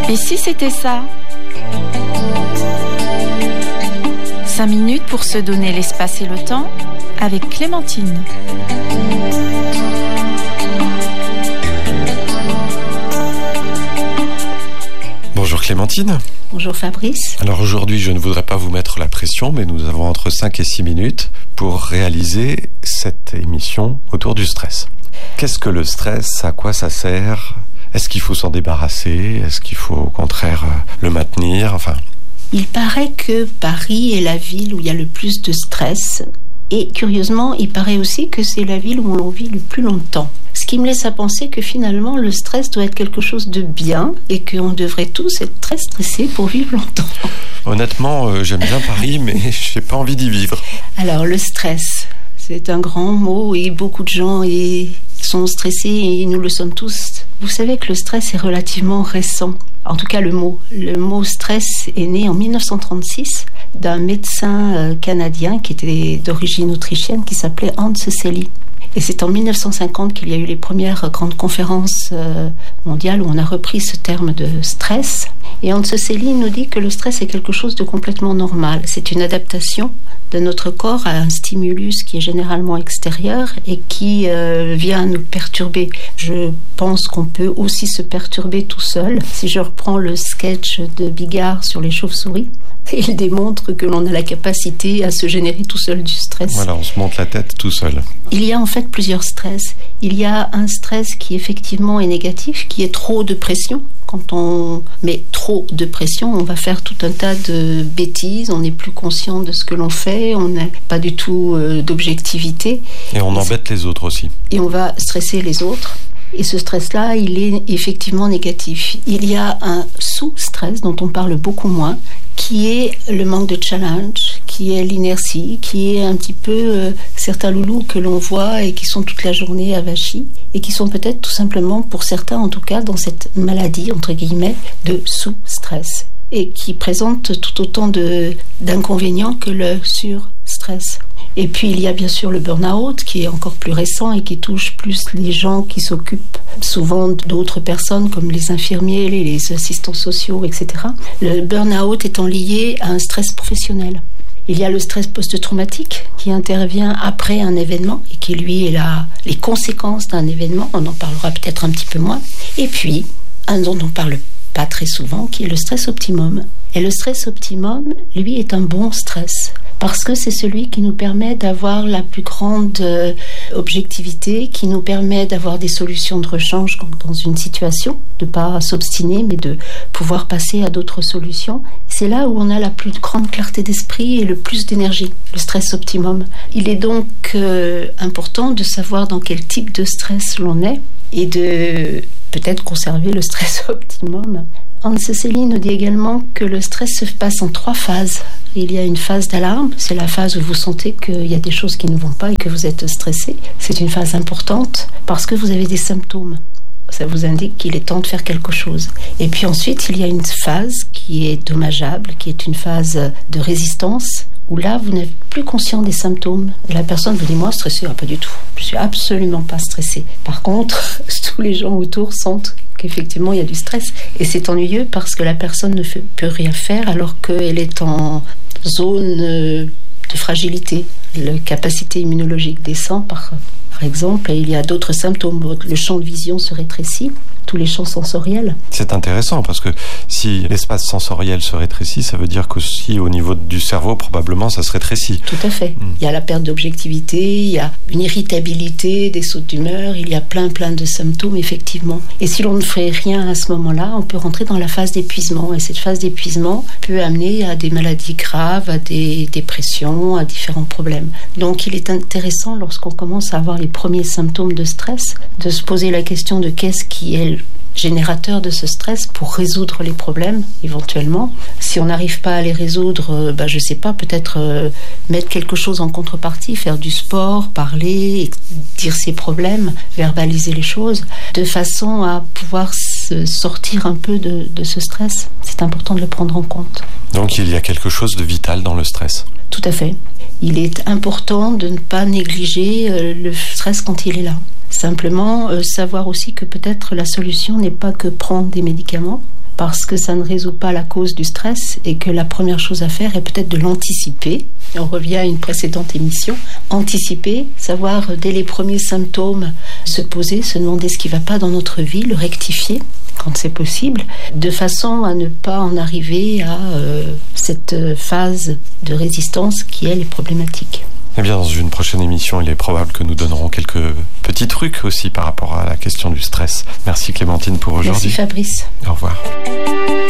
Et si c'était ça ? 5 minutes pour se donner l'espace et le temps avec Clémentine. Bonjour Clémentine. Bonjour Fabrice. Alors aujourd'hui, je ne voudrais pas vous mettre la pression, mais nous avons entre 5 et 6 minutes pour réaliser cette émission autour du stress. Qu'est-ce que le stress ? À quoi ça sert ? Est-ce qu'il faut s'en débarrasser ? Est-ce qu'il faut au contraire le maintenir ? Il paraît que Paris est la ville où il y a le plus de stress. Et curieusement, il paraît aussi que c'est la ville où l'on vit le plus longtemps. Ce qui me laisse à penser que finalement, le stress doit être quelque chose de bien et qu'on devrait tous être très stressés pour vivre longtemps. Honnêtement, j'aime bien Paris, mais je n'ai pas envie d'y vivre. Alors, le stress, c'est un grand mot et beaucoup de gens sont stressés et nous le sommes tous. Vous savez que le stress est relativement récent. En tout cas, le mot stress est né en 1936 d'un médecin canadien qui était d'origine autrichienne qui s'appelait Hans Selye. Et c'est en 1950 qu'il y a eu les premières grandes conférences mondiales où on a repris ce terme de stress. Et Hans Selye nous dit que le stress est quelque chose de complètement normal. C'est une adaptation de notre corps à un stimulus qui est généralement extérieur et qui vient nous perturber. Je pense qu'on peut aussi se perturber tout seul. Si je reprends le sketch de Bigard sur les chauves-souris, il démontre que l'on a la capacité à se générer tout seul du stress. Voilà, on se monte la tête tout seul. Il y a en fait plusieurs stress. Il y a un stress qui effectivement est négatif, qui est trop de pression. Quand on met trop de pression, on va faire tout un tas de bêtises, on n'est plus conscient de ce que l'on fait, on n'a pas du tout d'objectivité. Et on embête les autres aussi. Et on va stresser les autres. Et ce stress-là, il est effectivement négatif. Il y a un sous-stress dont on parle beaucoup moins, qui est le manque de challenge, qui est l'inertie, qui est un petit peu certains loulous que l'on voit et qui sont toute la journée avachis et qui sont peut-être tout simplement, pour certains en tout cas, dans cette maladie, entre guillemets, de sous-stress et qui présentent tout autant d'inconvénients que le sur-stress. Et puis il y a bien sûr le burn-out qui est encore plus récent et qui touche plus les gens qui s'occupent souvent d'autres personnes comme les infirmiers, les assistants sociaux, etc. Le burn-out étant lié à un stress professionnel. Il y a le stress post-traumatique qui intervient après un événement et qui lui est les conséquences d'un événement. On en parlera peut-être un petit peu moins. Et puis, un dont on parle pas très souvent, qui est le stress optimum. Et le stress optimum, lui, est un bon stress. Parce que c'est celui qui nous permet d'avoir la plus grande objectivité, qui nous permet d'avoir des solutions de rechange dans une situation, de ne pas s'obstiner, mais de pouvoir passer à d'autres solutions. C'est là où on a la plus grande clarté d'esprit et le plus d'énergie, le stress optimum. Il est donc important de savoir dans quel type de stress l'on est et de peut-être conserver le stress optimum. Hans Selye nous dit également que le stress se passe en 3 phases. Il y a une phase d'alarme, c'est la phase où vous sentez qu'il y a des choses qui ne vont pas et que vous êtes stressé. C'est une phase importante parce que vous avez des symptômes. Ça vous indique qu'il est temps de faire quelque chose. Et puis ensuite, il y a une phase qui est dommageable, qui est une phase de résistance, où là, vous n'êtes plus conscient des symptômes. Et la personne vous dit, moi, stressé, pas du tout. Je suis absolument pas stressé. Par contre, tous les gens autour sentent qu'effectivement, il y a du stress. Et c'est ennuyeux parce que la personne ne peut rien faire alors qu'elle est en zone de fragilité. La capacité immunologique descend, par exemple, et il y a d'autres symptômes. Le champ de vision se rétrécit. Tous les champs sensoriels. C'est intéressant parce que si l'espace sensoriel se rétrécit, ça veut dire qu'aussi au niveau du cerveau, probablement, ça se rétrécit. Tout à fait. Il y a la perte d'objectivité, il y a une irritabilité, des sautes d'humeur, il y a plein de symptômes, effectivement. Et si l'on ne fait rien à ce moment-là, on peut rentrer dans la phase d'épuisement. Et cette phase d'épuisement peut amener à des maladies graves, à des dépressions, à différents problèmes. Donc il est intéressant, lorsqu'on commence à avoir les premiers symptômes de stress, de se poser la question de qu'est-ce qui est générateur de ce stress pour résoudre les problèmes éventuellement. Si on n'arrive pas à les résoudre, je sais pas, peut-être mettre quelque chose en contrepartie, faire du sport, parler, dire ses problèmes, verbaliser les choses, de façon à pouvoir sortir un peu de ce stress. C'est important de le prendre en compte. Donc il y a quelque chose de vital dans le stress. Tout à fait. Il est important de ne pas négliger le stress quand il est là. Simplement, savoir aussi que peut-être la solution n'est pas que prendre des médicaments, parce que ça ne résout pas la cause du stress et que la première chose à faire est peut-être de l'anticiper. On revient à une précédente émission. Anticiper, savoir dès les premiers symptômes se poser, se demander ce qui ne va pas dans notre vie, le rectifier quand c'est possible, de façon à ne pas en arriver à cette phase de résistance qui, elle, est problématique. Eh bien, dans une prochaine émission, il est probable que nous donnerons quelques petits trucs aussi par rapport à la question du stress. Merci Clémentine pour aujourd'hui. Merci Fabrice. Au revoir.